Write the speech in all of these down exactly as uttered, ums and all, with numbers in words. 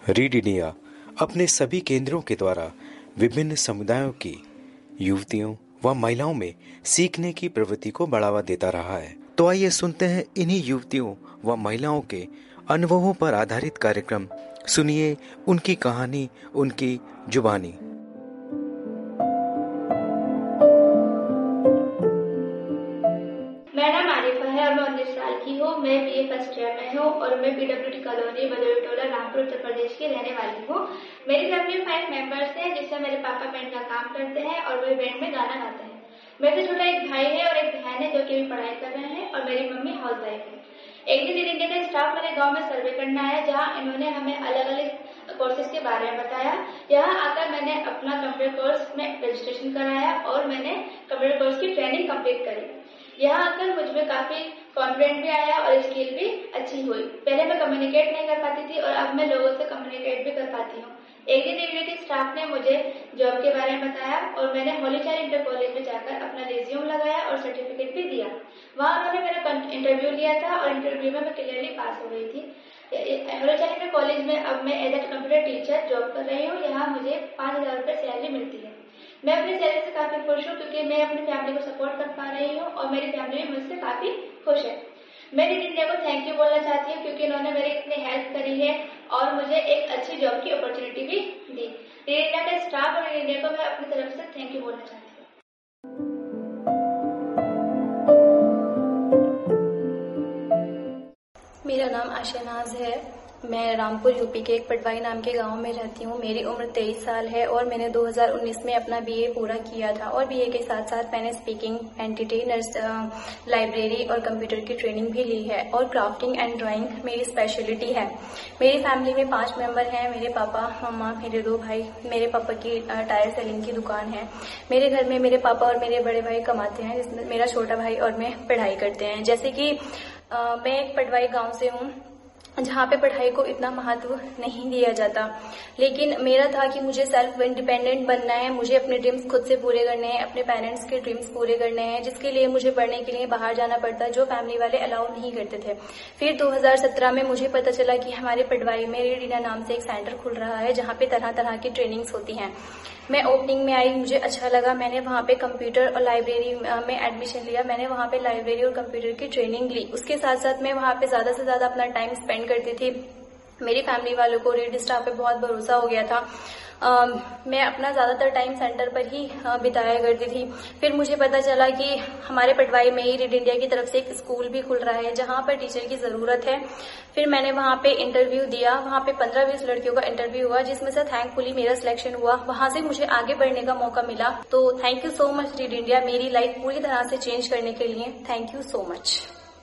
Read India अपने सभी केंद्रों के द्वारा विभिन्न समुदायों की युवतियों व महिलाओं में सीखने की प्रवृत्ति को बढ़ावा देता रहा है। तो आइए सुनते हैं इन्हीं युवतियों व महिलाओं के अनुभवों पर आधारित कार्यक्रम। सुनिए उनकी कहानी, उनकी जुबानी। मेरा नाम आरिफा है और मैं उन्नीस साल की हूँ। मैं बीए फर्स्ट ईयर में हूँ और मैं पीडब्ल्यूडी कॉलोनी बदौली टोला रामपुर उत्तर प्रदेश की रहने वाली हूँ। मेरी फैमिली में फाइव मेंबर्स हैं, जिसमें मेरे पापा बैंड का काम करते हैं और वे बैंड में गाना गाते हैं। मेरे से छोटा एक भाई है और एक बहन है जो कि भी पढ़ाई कर रहे हैं और मेरी मम्मी हाउस वाइफ है। एक दिन रीड इंडिया का स्टाफ मेरे गाँव में सर्वे करना आया, जहाँ इन्होंने हमें अलग अलग कोर्सेज के बारे में बताया। यहाँ आकर मैंने अपना कंप्यूटर कोर्स में रजिस्ट्रेशन कराया और मैंने कंप्यूटर कोर्स की ट्रेनिंग कंप्लीट करी। यहाँ आकर मुझ में काफी कॉन्फिडेंट भी आया और स्किल भी अच्छी हुई। पहले मैं कम्युनिकेट नहीं कर पाती थी और अब मैं लोगों से कम्युनिकेट भी कर पाती हूँ। एक दिन रीड स्टाफ ने मुझे जॉब के बारे में बताया और मैंने होली चाइल्ड इंटर कॉलेज में जाकर अपना रिज्यूम लगाया और सर्टिफिकेट भी दिया। वहाँ उन्होंने मेरा इंटरव्यू लिया था और इंटरव्यू में मैं क्लियरली पास हो गई थी। होली चाइल्ड इंटर कॉलेज में अब मैं as a computer teacher job कर रही हूँ। यहाँ मुझे पाँच हजार रुपये सैलरी मिलती है। मैं अपनी सैलरी से काफी खुश हूँ क्योंकि मैं अपनी फैमिली को सपोर्ट कर पा रही हूँ और मेरी फैमिली भी मुझसे काफी खुश है। मैं रीड इंडिया को थैंक यू बोलना चाहती हूँ क्योंकि इन्होंने मेरी इतनी हेल्प करी है और मुझे एक अच्छी जॉब की अपॉर्चुनिटी भी दी। रीड इंडिया का स्टाफ और रीड इंडिया को मैं अपनी तरफ से थैंक यू बोलना चाहती हूँ। मेरा नाम आशा नाज है। मैं रामपुर यूपी के एक पटवाई नाम के गांव में रहती हूँ। मेरी उम्र तेईस साल है और मैंने दो हज़ार उन्नीस में अपना बीए पूरा किया था और बीए के साथ साथ मैंने स्पीकिंग, एंटिटी, नर्स, लाइब्रेरी और कंप्यूटर की ट्रेनिंग भी ली है और क्राफ्टिंग एंड ड्राइंग मेरी स्पेशलिटी है। मेरी फैमिली में पांच मेंबर हैं। मेरे पापा, मम्मा, मेरे दो भाई। मेरे पापा की टायर सेलिंग की दुकान है। मेरे घर में मेरे पापा और मेरे बड़े भाई कमाते हैं, जिसमें मेरा छोटा भाई और मैं पढ़ाई करते हैं। जैसे कि आ, मैं एक पटवाई गाँव से हूँ जहाँ पे पढ़ाई को इतना महत्व नहीं दिया जाता, लेकिन मेरा था कि मुझे सेल्फ इंडिपेंडेंट बनना है। मुझे अपने ड्रीम्स खुद से पूरे करने हैं, अपने पेरेंट्स के ड्रीम्स पूरे करने हैं, जिसके लिए मुझे पढ़ने के लिए बाहर जाना पड़ता, जो फैमिली वाले अलाउ नहीं करते थे। फिर दो हज़ार सत्रह में मुझे पता चला कि हमारे पटवाई में रीड इंडिया नाम से एक सेंटर खुल रहा है जहाँ पे तरह तरह की ट्रेनिंग्स होती हैं। मैं ओपनिंग में आई, मुझे अच्छा लगा। मैंने वहाँ पे कंप्यूटर और लाइब्रेरी में एडमिशन लिया। मैंने वहाँ पे लाइब्रेरी और कंप्यूटर की ट्रेनिंग ली। उसके साथ साथ मैं वहाँ पे ज्यादा से ज्यादा अपना टाइम स्पेंड करती थी। मेरी फैमिली वालों को रीड स्टाफ पे बहुत भरोसा हो गया था। आ, मैं अपना ज्यादातर टाइम सेंटर पर ही बिताया करती थी। फिर मुझे पता चला कि हमारे पटवाई में ही रीड इंडिया की तरफ से एक स्कूल भी खुल रहा है जहां पर टीचर की जरूरत है। फिर मैंने वहां पे इंटरव्यू दिया। वहां पे पंद्रह बीस लड़कियों का इंटरव्यू हुआ, जिसमें से थैंकफुली मेरा सिलेक्शन हुआ। वहां से मुझे आगे बढ़ने का मौका मिला। तो thank you so much read India, मेरी लाइफ पूरी तरह से चेंज करने के लिए। Thank you so much.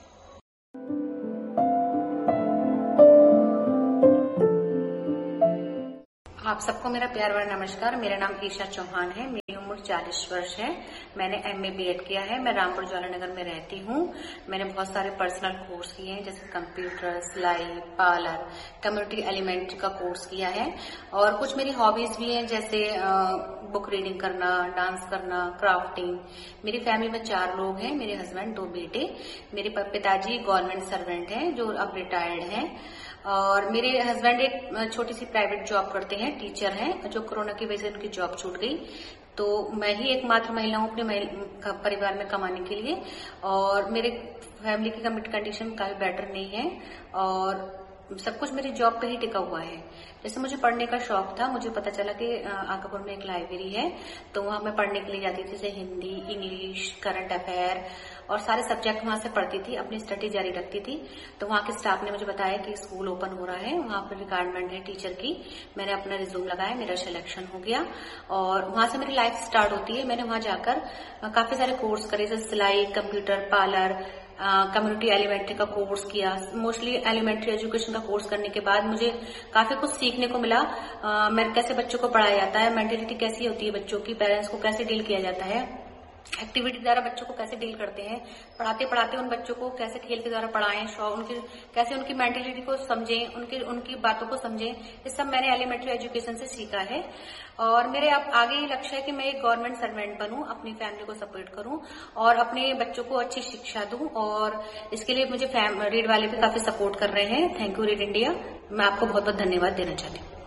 आप सबको मेरा प्यार भरा नमस्कार। मेरा नाम ईशा चौहान है। मेरी उम्र चालीस वर्ष है। मैंने एमए बीएड किया है। मैं रामपुर ज्वालानगर में रहती हूँ। मैंने बहुत सारे पर्सनल कोर्स किए हैं, जैसे कंप्यूटर, सिलाई, पार्लर, कम्युनिटी एलिमेंट्री का कोर्स किया है और कुछ मेरी हॉबीज भी हैं, जैसे बुक रीडिंग करना, डांस करना, क्राफ्टिंग। मेरी फैमिली में चार लोग हैं, मेरे हस्बैंड, दो बेटे। मेरे पिताजी गवर्नमेंट सर्वेंट हैं जो अब रिटायर्ड हैं और मेरे हस्बैंड एक छोटी सी प्राइवेट जॉब करते हैं, टीचर हैं, जो कोरोना की वजह से उनकी जॉब छूट गई। तो मैं ही एकमात्र महिला हूँ अपने परिवार में कमाने के लिए और मेरे फैमिली की कंडीशन काफी बेटर नहीं है और सब कुछ मेरी जॉब पे ही टिका हुआ है। जैसे मुझे पढ़ने का शौक था, मुझे पता चला कि आकापुर में एक लाइब्रेरी है, तो वहां मैं पढ़ने के लिए जाती थी, जैसे हिंदी, इंग्लिश, करंट अफेयर और सारे सब्जेक्ट वहां से पढ़ती थी, अपनी स्टडी जारी रखती थी। तो वहां के स्टाफ ने मुझे बताया कि स्कूल ओपन हो रहा है, वहां पर रिक्वायरमेंट है टीचर की। मैंने अपना रिज्यूम लगाया, मेरा सिलेक्शन हो गया और वहां से मेरी लाइफ स्टार्ट होती है। मैंने वहां जाकर काफी सारे कोर्स करे, जैसे सिलाई, कंप्यूटर, पार्लर, कम्युनिटी एलिमेंट्री का कोर्स किया। मोस्टली एलिमेंट्री एजुकेशन का कोर्स करने के बाद मुझे काफी कुछ सीखने को मिला। आ, मैं कैसे बच्चों को पढ़ाया जाता है, मेंटेलिटी कैसी होती है बच्चों की, पेरेंट्स को कैसे डील किया जाता है, एक्टिविटी द्वारा बच्चों को कैसे डील करते हैं, पढ़ाते पढ़ाते उन बच्चों को कैसे खेल के द्वारा पढ़ाएं, उनकी कैसे उनकी मेंटेलिटी को समझें, उनकी उनकी बातों को समझें, ये सब मैंने एलिमेंट्री एजुकेशन से सीखा है। और मेरे अब आगे ये लक्ष्य है कि मैं एक गवर्नमेंट सर्वेंट बनूं, अपनी फैमिली को सपोर्ट करूं और अपने बच्चों को अच्छी शिक्षा दूं। और इसके लिए मुझे रीड वाले भी काफी सपोर्ट कर रहे हैं। थैंक यू रीड इंडिया, मैं आपको बहुत बहुत धन्यवाद देना चाहती हूँ।